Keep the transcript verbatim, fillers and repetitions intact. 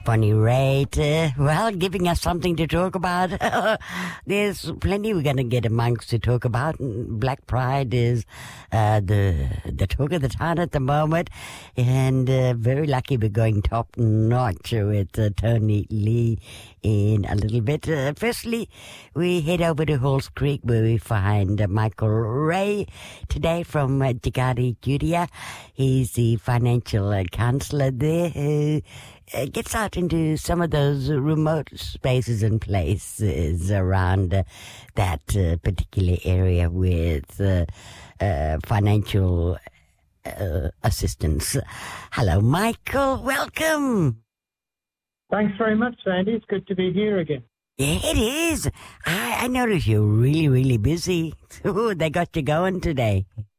funny rate. Uh, well, giving us something to talk about. There's plenty we're going to get amongst to talk about. Black Pride is uh, the the talk of the town at the moment, and uh, very lucky we're going top notch with uh, Tony Lee in a little bit. Uh, firstly, we head over to Halls Creek where we find uh, Michael Ray today from uh, Jagadi Judia. He's the financial uh, counselor there who uh, gets out into some of those remote spaces and places around uh, that uh, particular area with uh, uh, financial uh, assistance. Hello, Michael. Welcome. Thanks very much, Sandy. It's good to be here again. Yeah, it is. I, I notice you're really, really busy. Ooh, they got you going today.